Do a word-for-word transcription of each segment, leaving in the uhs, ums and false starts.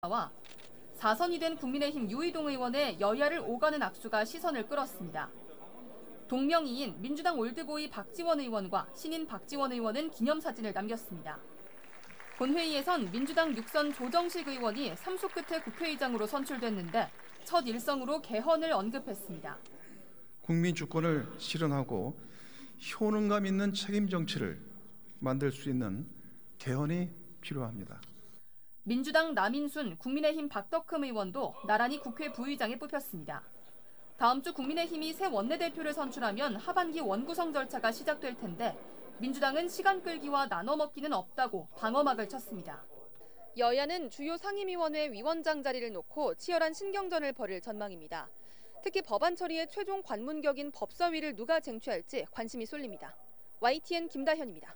와 사선이 된 국민의힘 유이동 의원의 여야를 오가는 악수가 시선을 끌었습니다. 동명이인 민주당 올드보이 박지원 의원과 신인 박지원 의원은 기념사진을 남겼습니다. 본회의에선 민주당 육선 조정식 의원이 삼 수 끝에 국회의장으로 선출됐는데 첫 일성으로 개헌을 언급했습니다. 국민 주권을 실현하고 효능감 있는 책임 정치를 만들 수 있는 개헌이 필요합니다. 민주당 남인순, 국민의힘 박덕흠 의원도 나란히 국회 부의장에 뽑혔습니다. 다음 주 국민의힘이 새 원내대표를 선출하면 하반기 원구성 절차가 시작될 텐데 민주당은 시간 끌기와 나눠 먹기는 없다고 방어막을 쳤습니다. 여야는 주요 상임위원회 위원장 자리를 놓고 치열한 신경전을 벌일 전망입니다. 특히 법안 처리의 최종 관문격인 법사위를 누가 쟁취할지 관심이 쏠립니다. 와이티엔 김다현입니다.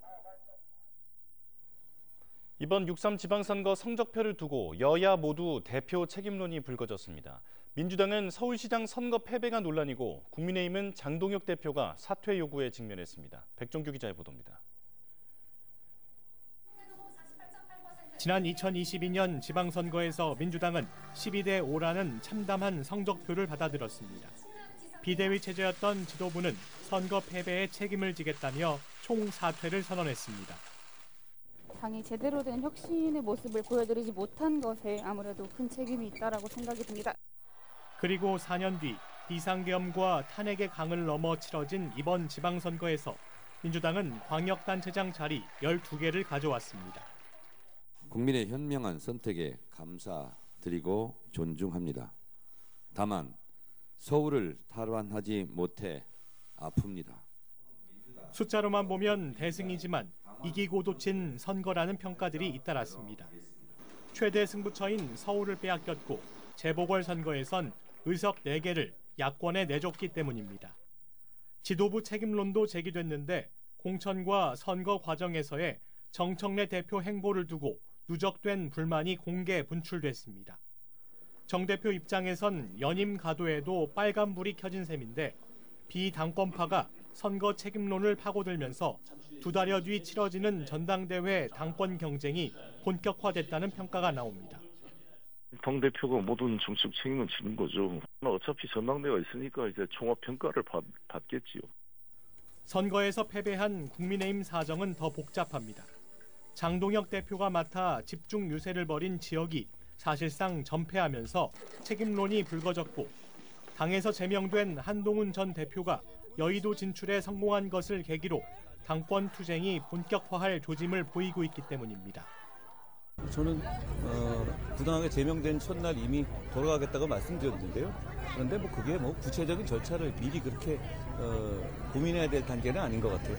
이번 육삼 지방선거 성적표를 두고 여야 모두 대표 책임론이 불거졌습니다. 민주당은 서울시장 선거 패배가 논란이고 국민의힘은 장동혁 대표가 사퇴 요구에 직면했습니다. 백종규 기자의 보도입니다. 지난 이천이십이 년 지방선거에서 민주당은 십이 대 오라는 참담한 성적표를 받아들였습니다. 비대위 체제였던 지도부는 선거 패배에 책임을 지겠다며 총사퇴를 선언했습니다. 당이 제대로 된 혁신의 모습을 보여드리지 못한 것에 아무래도 큰 책임이 있다고 생각이 듭니다. 그리고 사 년 뒤 비상계엄과 탄핵의 강을 넘어 치러진 이번 지방선거에서 민주당은 광역단체장 자리 열두 개를 가져왔습니다. 국민의 현명한 선택에 감사드리고 존중합니다. 다만 서울을 탈환하지 못해 아픕니다. 숫자로만 보면 대승이지만 이기고도 친 선거라는 평가들이 잇따랐습니다. 최대 승부처인 서울을 빼앗겼고 재보궐선거에선 의석 네 개를 야권에 내줬기 때문입니다. 지도부 책임론도 제기됐는데 공천과 선거 과정에서의 정청래 대표 행보를 두고 누적된 불만이 공개 분출됐습니다. 정 대표 입장에선 연임 가도에도 빨간불이 켜진 셈인데 비당권파가 선거 책임론을 파고들면서 두 달여 뒤 치러지는 전당대회 당권 경쟁이 본격화됐다는 평가가 나옵니다. 당대표가 모든 정책 책임은 지는 거죠. 어차피 전당대회가 있으니까 이제 종합 평가를 받, 받겠지요. 선거에서 패배한 국민의힘 사정은 더 복잡합니다. 장동혁 대표가 맡아 집중 유세를 벌인 지역이 사실상 전패하면서 책임론이 불거졌고 당에서 제명된 한동훈 전 대표가 여의도 진출에 성공한 것을 계기로 당권 투쟁이 본격화할 조짐을 보이고 있기 때문입니다. 저는 어, 부당하게 제명된 첫날 이미 돌아가겠다고 말씀드렸는데요. 그런데 뭐 그게 뭐 구체적인 절차를 미리 그렇게 어, 고민해야 될 단계는 아닌 것 같아요.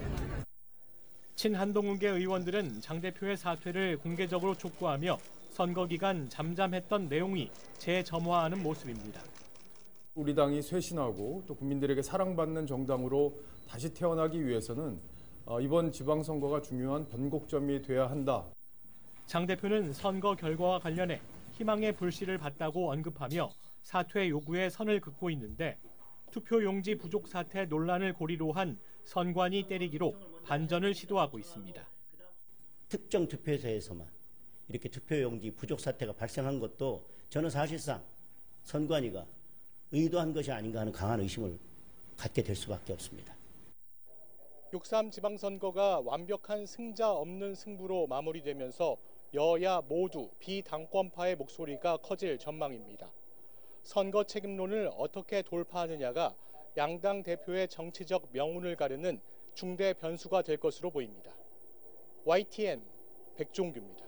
친한동훈계 의원들은 장 대표의 사퇴를 공개적으로 촉구하며 선거 기간 잠잠했던 내용이 재점화하는 모습입니다. 우리 당이 쇄신하고 또 국민들에게 사랑받는 정당으로 다시 태어나기 위해서는 이번 지방선거가 중요한 변곡점이 돼야 한다. 장 대표는 선거 결과와 관련해 희망의 불씨를 봤다고 언급하며 사퇴 요구에 선을 긋고 있는데 투표용지 부족 사태 논란을 고리로 한 선관위 때리기로 반전을 시도하고 있습니다. 특정 투표소에서만 이렇게 투표용지 부족 사태가 발생한 것도 저는 사실상 선관위가 의도한 것이 아닌가 하는 강한 의심을 갖게 될 수밖에 없습니다. 육삼 지방선거가 완벽한 승자 없는 승부로 마무리되면서 여야 모두 비당권파의 목소리가 커질 전망입니다. 선거 책임론을 어떻게 돌파하느냐가 양당 대표의 정치적 명운을 가르는 중대 변수가 될 것으로 보입니다. 와이티엔 백종규입니다.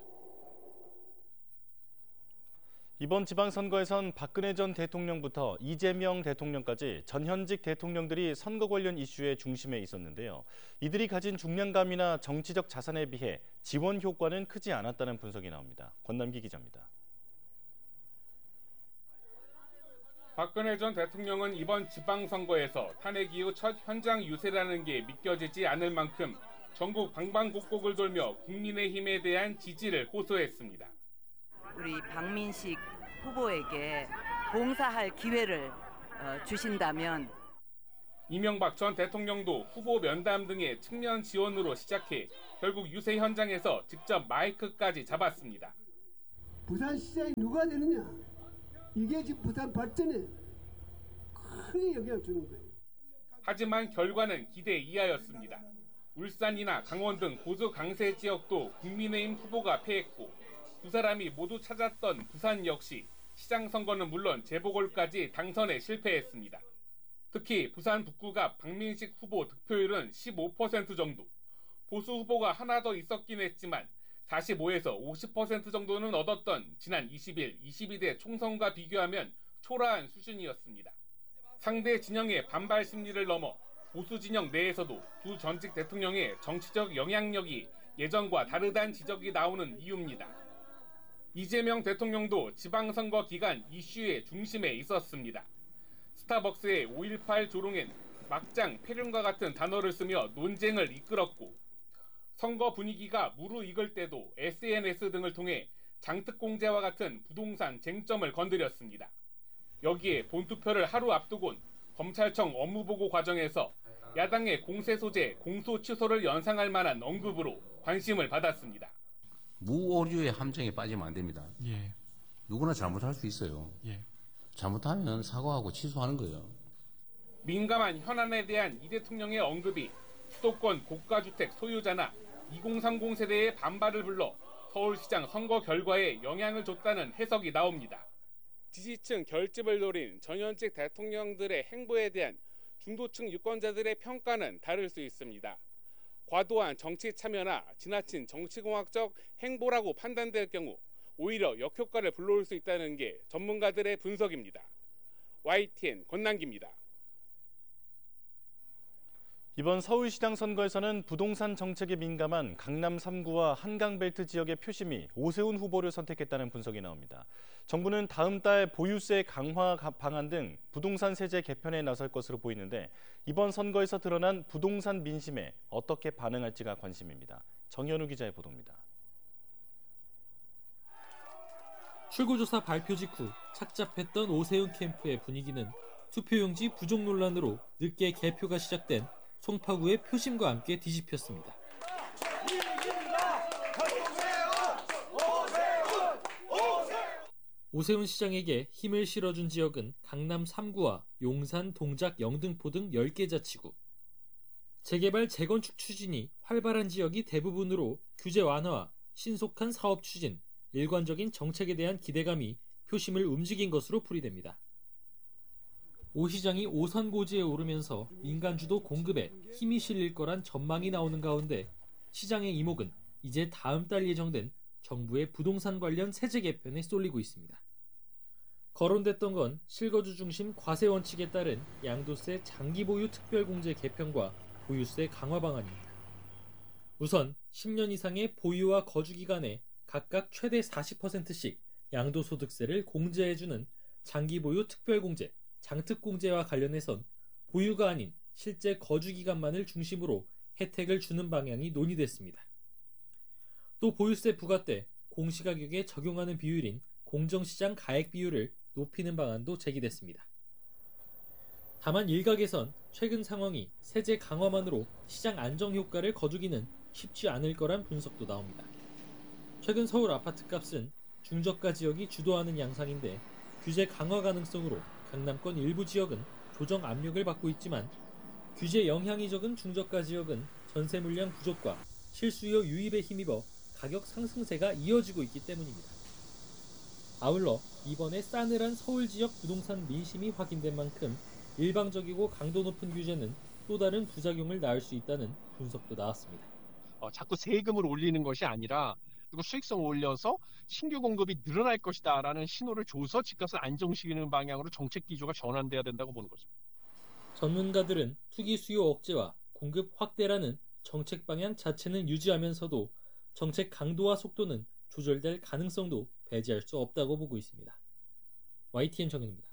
이번 지방선거에선 박근혜 전 대통령부터 이재명 대통령까지 전현직 대통령들이 선거 관련 이슈의 중심에 있었는데요. 이들이 가진 중량감이나 정치적 자산에 비해 지원 효과는 크지 않았다는 분석이 나옵니다. 권남기 기자입니다. 박근혜 전 대통령은 이번 지방선거에서 탄핵 이후 첫 현장 유세라는 게 믿겨지지 않을 만큼 전국 방방곡곡을 돌며 국민의힘에 대한 지지를 호소했습니다. 우리 박민식 후보에게 봉사할 기회를 주신다면 이명박 전 대통령도 후보 면담 등의 측면 지원으로 시작해 결국 유세 현장에서 직접 마이크까지 잡았습니다. 부산시장이 누가 되느냐, 이게 지금 부산 발전에 크게 영향을 주는 거예요. 하지만 결과는 기대 이하였습니다. 울산이나 강원 등 고수 강세 지역도 국민의힘 후보가 패했고 두 사람이 모두 찾았던 부산 역시 시장 선거는 물론 재보궐까지 당선에 실패했습니다. 특히 부산 북구갑 박민식 후보 득표율은 십오 퍼센트 정도, 보수 후보가 하나 더 있었긴 했지만 사십오에서 오십 퍼센트 정도는 얻었던 지난 이십 일, 이십이 대 총선과 비교하면 초라한 수준이었습니다. 상대 진영의 반발 심리를 넘어 보수 진영 내에서도 두 전직 대통령의 정치적 영향력이 예전과 다르다는 지적이 나오는 이유입니다. 이재명 대통령도 지방선거 기간 이슈의 중심에 있었습니다. 스타벅스의 오일팔 조롱엔 막장 폐륜과 같은 단어를 쓰며 논쟁을 이끌었고 선거 분위기가 무르익을 때도 에스엔에스 등을 통해 장특공제와 같은 부동산 쟁점을 건드렸습니다. 여기에 본투표를 하루 앞두곤 검찰청 업무보고 과정에서 야당의 공세 소재 공소 취소를 연상할 만한 언급으로 관심을 받았습니다. 무오류의 함정에 빠지면 안 됩니다. 예. 누구나 잘못할 수 있어요. 예. 잘못하면 사과하고 취소하는 거예요. 민감한 현안에 대한 이 대통령의 언급이 수도권 고가주택 소유자나 이공삼공 세대의 반발을 불러 서울시장 선거 결과에 영향을 줬다는 해석이 나옵니다. 지지층 결집을 노린 전현직 대통령들의 행보에 대한 중도층 유권자들의 평가는 다를 수 있습니다. 과도한 정치 참여나 지나친 정치공학적 행보라고 판단될 경우 오히려 역효과를 불러올 수 있다는 게 전문가들의 분석입니다. 와이티엔 권남기입니다. 이번 서울시장 선거에서는 부동산 정책에 민감한 강남 삼 구와 한강벨트 지역의 표심이 오세훈 후보를 선택했다는 분석이 나옵니다. 정부는 다음 달 보유세 강화 방안 등 부동산 세제 개편에 나설 것으로 보이는데 이번 선거에서 드러난 부동산 민심에 어떻게 반응할지가 관심입니다. 정현우 기자의 보도입니다. 출구조사 발표 직후 착잡했던 오세훈 캠프의 분위기는 투표용지 부족 논란으로 늦게 개표가 시작된 송파구의 표심과 함께 뒤집혔습니다. 오세훈 시장에게 힘을 실어준 지역은 강남 삼 구와 용산, 동작, 영등포 등 열 개 자치구. 재개발, 재건축 추진이 활발한 지역이 대부분으로 규제 완화와 신속한 사업 추진, 일관적인 정책에 대한 기대감이 표심을 움직인 것으로 풀이됩니다. 오 시장이 오선 고지에 오르면서 민간주도 공급에 힘이 실릴 거란 전망이 나오는 가운데 시장의 이목은 이제 다음 달 예정된 정부의 부동산 관련 세제 개편에 쏠리고 있습니다. 거론됐던 건 실거주 중심 과세 원칙에 따른 양도세 장기 보유 특별공제 개편과 보유세 강화 방안입니다. 우선 십 년 이상의 보유와 거주 기간에 각각 최대 사십 퍼센트씩 양도소득세를 공제해주는 장기 보유 특별공제, 장특공제와 관련해선 보유가 아닌 실제 거주 기간만을 중심으로 혜택을 주는 방향이 논의됐습니다. 또 보유세 부과 때 공시가격에 적용하는 비율인 공정시장 가액 비율을 높이는 방안도 제기됐습니다. 다만 일각에선 최근 상황이 세제 강화만으로 시장 안정 효과를 거두기는 쉽지 않을 거란 분석도 나옵니다. 최근 서울 아파트값은 중저가 지역이 주도하는 양상인데 규제 강화 가능성으로 강남권 일부 지역은 조정 압력을 받고 있지만 규제 영향이 적은 중저가 지역은 전세 물량 부족과 실수요 유입에 힘입어 가격 상승세가 이어지고 있기 때문입니다. 아울러 이번에 싸늘한 서울 지역 부동산 민심이 확인된 만큼 일방적이고 강도 높은 규제는 또 다른 부작용을 낳을 수 있다는 분석도 나왔습니다. 어, 자꾸 세금을 올리는 것이 아니라 그리고 수익성을 올려서 신규 공급이 늘어날 것이다라는 신호를 줘서 집값을 안정시키는 방향으로 정책 기조가 전환돼야 된다고 보는 거죠. 전문가들은 투기 수요 억제와 공급 확대라는 정책 방향 자체는 유지하면서도 정책 강도와 속도는 조절될 가능성도 배제할 수 없다고 보고 있습니다. 와이티엔 정현우입니다.